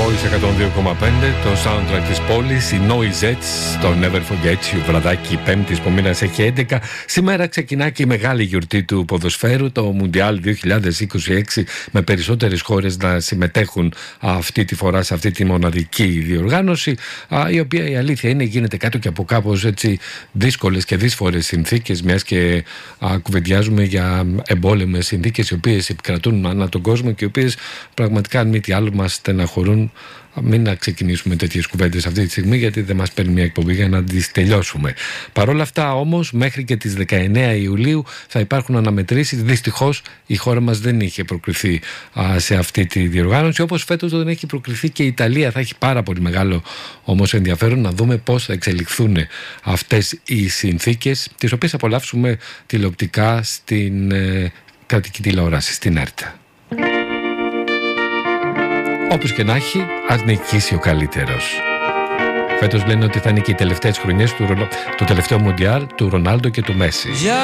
Voice 102,5, το soundtrack της πόλης, οι Noisettes, το Never Forget You, βραδάκι Πέμπτης που μήνας έχει 11. Σήμερα ξεκινά και η μεγάλη γιορτή του ποδοσφαίρου, το Μουντιάλ 2026, με περισσότερες χώρες να συμμετέχουν αυτή τη φορά σε αυτή τη μοναδική διοργάνωση, η οποία η αλήθεια είναι γίνεται κάτω και από κάπως έτσι δύσκολες και δύσφορες συνθήκες, μιας και κουβεντιάζουμε για εμπόλεμες συνθήκες οι οποίες επικρατούν ανά τον κόσμο και οι οποίες πραγματικά αν μη τι άλλο μας στεναχωρούν. Μην να ξεκινήσουμε τέτοιες κουβέντες αυτή τη στιγμή, γιατί δεν μας παίρνει μια εκπομπή για να τις τελειώσουμε. Παρ' όλα αυτά όμως, μέχρι και τις 19 Ιουλίου θα υπάρχουν αναμετρήσεις. Δυστυχώς η χώρα μας δεν είχε προκριθεί σε αυτή τη διοργάνωση, όπως φέτος δεν έχει προκριθεί και η Ιταλία. Θα έχει πάρα πολύ μεγάλο όμως ενδιαφέρον να δούμε πώς θα εξελιχθούν αυτές οι συνθήκες, τις οποίες θα απολαύσουμε τηλεοπτικά στην κρατική τηλεόραση, στην ΕΡΤ. Όπως και να έχει, ας νικήσει ο καλύτερος. Φέτος λένε ότι θα είναι και οι τελευταίες χρονιές του τελευταίου Μουντιάλ του Ρονάλντο και του Μέση.